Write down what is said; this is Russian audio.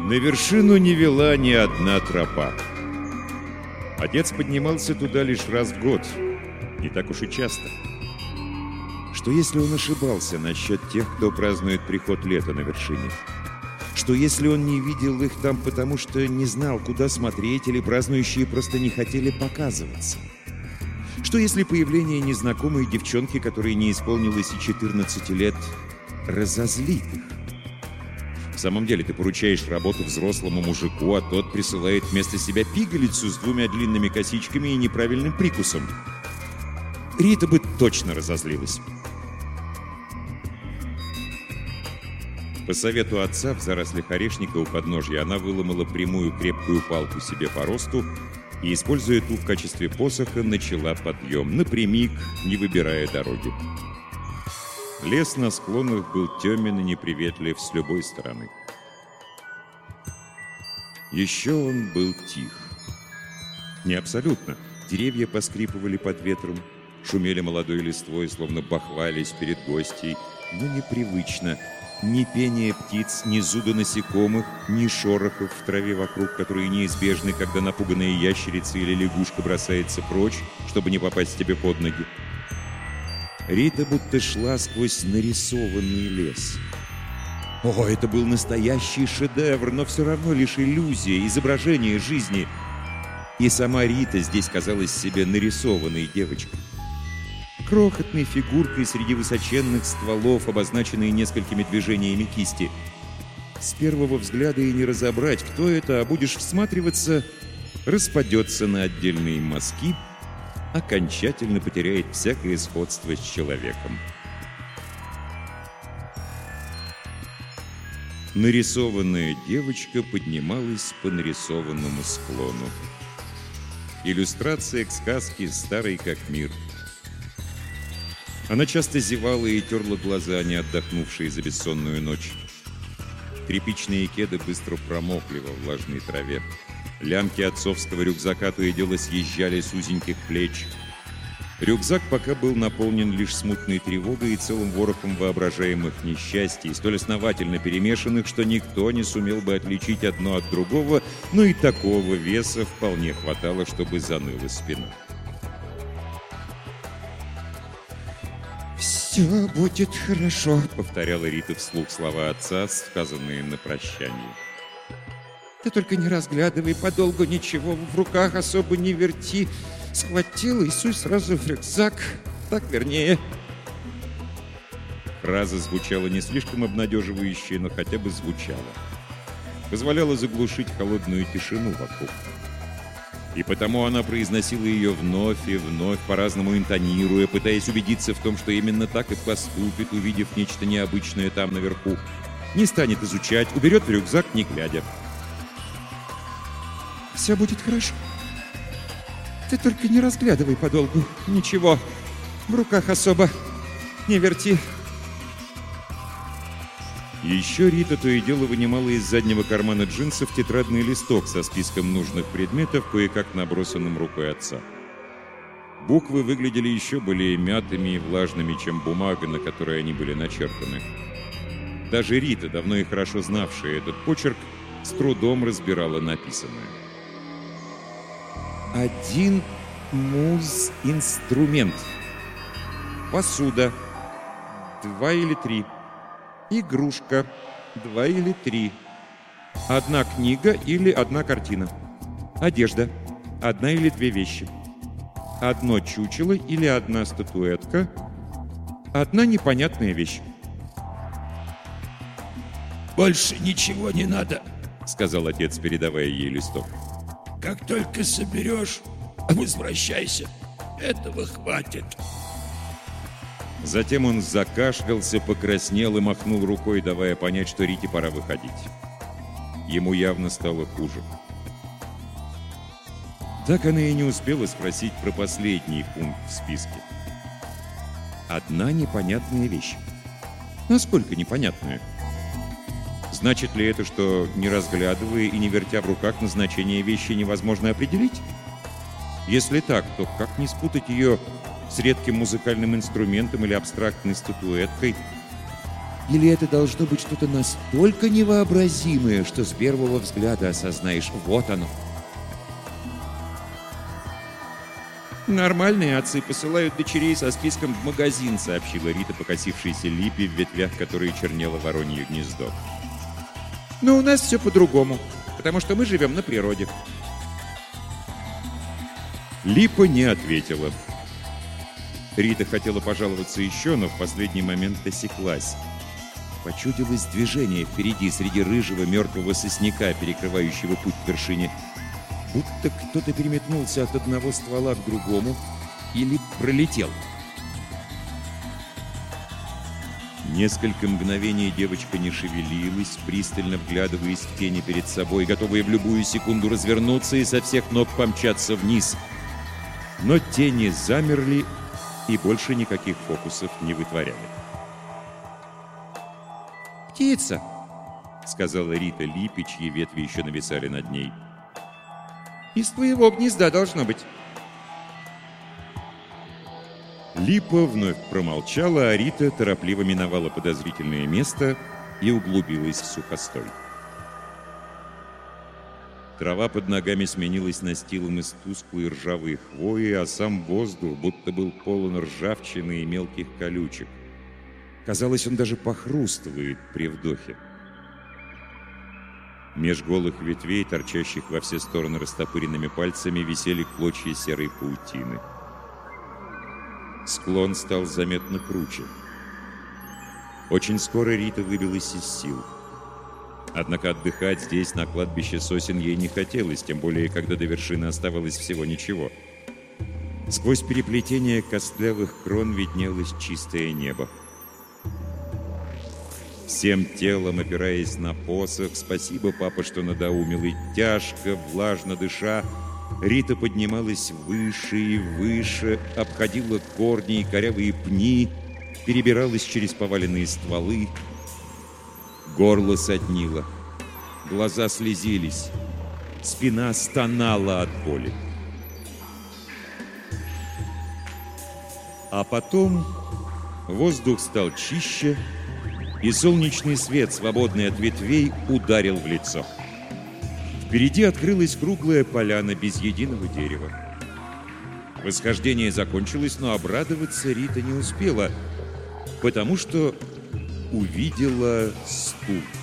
На вершину не вела ни одна тропа. Отец поднимался туда лишь раз в год, не так уж и часто. Что если он ошибался насчет тех, кто празднует приход лета на вершине? Что если он не видел их там, потому что не знал, куда смотреть, или празднующие просто не хотели показываться? Что если появление незнакомой девчонки, которой не исполнилось и 14 лет, разозлит их? В самом деле ты поручаешь работу взрослому мужику, а тот присылает вместо себя пигалицу с 2 длинными косичками и неправильным прикусом. Рита бы точно разозлилась. По совету отца в зарослях орешника у подножья она выломала прямую крепкую палку себе по росту и, используя ту в качестве посоха, начала подъем, напрямик, не выбирая дороги. Лес на склонах был темен и неприветлив с любой стороны. Еще он был тих. Не абсолютно. Деревья поскрипывали под ветром, шумели молодой листвой, словно бахвались перед гостьей, но непривычно. Ни пения птиц, ни зуда насекомых, ни шорохов в траве вокруг, которые неизбежны, когда напуганная ящерица или лягушка бросается прочь, чтобы не попасть тебе под ноги. Рита будто шла сквозь нарисованный лес. О, это был настоящий шедевр, но все равно лишь иллюзия, изображение жизни. И сама Рита здесь казалась себе нарисованной девочкой. Крохотной фигуркой среди высоченных стволов, обозначенной несколькими движениями кисти. С первого взгляда и не разобрать, кто это, а будешь всматриваться, распадется на отдельные мазки, окончательно потеряет всякое сходство с человеком. Нарисованная девочка поднималась по нарисованному склону. Иллюстрация к сказке «Старый как мир». Она часто зевала и терла глаза, не отдохнувшие за бессонную ночь. Тряпичные кеды быстро промокли во влажной траве. Лямки отцовского рюкзака то и дело съезжали с узеньких плеч. Рюкзак пока был наполнен лишь смутной тревогой и целым ворохом воображаемых несчастий, столь основательно перемешанных, что никто не сумел бы отличить одно от другого, но и такого веса вполне хватало, чтобы заныла спина. «Все будет хорошо», — повторяла Рита вслух слова отца, сказанные на прощание. «Ты только не разглядывай подолгу ничего, в руках особо не верти. Схватила и суй сразу в рюкзак. Так вернее». Фраза звучала не слишком обнадеживающе, но хотя бы звучала. Позволяла заглушить холодную тишину вокруг. И потому она произносила ее вновь и вновь, по-разному интонируя, пытаясь убедиться в том, что именно так и поступит, увидев нечто необычное там наверху. Не станет изучать, уберет в рюкзак, не глядя. «Все будет хорошо. Ты только не разглядывай подолгу. Ничего. В руках особо не верти». Еще Рита то и дело вынимала из заднего кармана джинсов тетрадный листок со списком нужных предметов, кое-как набросанным рукой отца. Буквы выглядели еще более мятыми и влажными, чем бумага, на которой они были начертаны. Даже Рита, давно и хорошо знавшая этот почерк, с трудом разбирала написанное. Один муз-инструмент. Посуда. 2 или 3. Игрушка. 2 или 3. Одна книга или одна картина. Одежда. 1 или 2 вещи. Одно чучело или одна статуэтка. Одна непонятная вещь. «Больше ничего не надо», — сказал отец, передавая ей листок. «Как только соберешь, возвращайся. Этого хватит». Затем он закашлялся, покраснел и махнул рукой, давая понять, что Рите пора выходить. Ему явно стало хуже. Так она и не успела спросить про последний пункт в списке. Одна непонятная вещь. Насколько непонятная? Значит ли это, что, не разглядывая и не вертя в руках, назначение вещи невозможно определить? Если так, то как не спутать ее с редким музыкальным инструментом или абстрактной статуэткой? Или это должно быть что-то настолько невообразимое, что с первого взгляда осознаешь: вот оно. «Нормальные отцы посылают дочерей со списком в магазин», — сообщила Рита покосившейся липе, в ветвях которой чернело воронье гнездо. «Но у нас все по-другому, потому что мы живем на природе». Липа не ответила. Рита хотела пожаловаться еще, но в последний момент осеклась. Почудилось движение впереди, среди рыжего мертвого сосняка, перекрывающего путь к вершине. Будто кто-то переметнулся от одного ствола к другому или пролетел. Несколько мгновений девочка не шевелилась, пристально вглядываясь в тени перед собой, готовая в любую секунду развернуться и со всех ног помчаться вниз. Но тени замерли и больше никаких фокусов не вытворяли. «Птица!» — сказала Рита Липе, чьи ветви еще нависали над ней. «Из твоего гнезда должно быть». Липа вновь промолчала, а Рита торопливо миновала подозрительное место и углубилась в сухостой. Трава под ногами сменилась настилом из тусклой ржавой хвои, а сам воздух будто был полон ржавчины и мелких колючек. Казалось, он даже похрустывает при вдохе. Меж голых ветвей, торчащих во все стороны растопыренными пальцами, висели клочья серой паутины. Склон стал заметно круче. Очень скоро Рита выбилась из сил. Однако отдыхать здесь, на кладбище сосен, ей не хотелось, тем более, когда до вершины оставалось всего ничего. Сквозь переплетение костлявых крон виднелось чистое небо. Всем телом, опираясь на посох, спасибо, папа, что надоумил, и тяжко, влажно дыша, Рита поднималась выше и выше, обходила корни и корявые пни, перебиралась через поваленные стволы. Горло соднило, глаза слезились, спина стонала от боли. А потом воздух стал чище, и солнечный свет, свободный от ветвей, ударил в лицо. Впереди открылась круглая поляна без единого дерева. Восхождение закончилось, но обрадоваться Рита не успела, потому что увидела стул.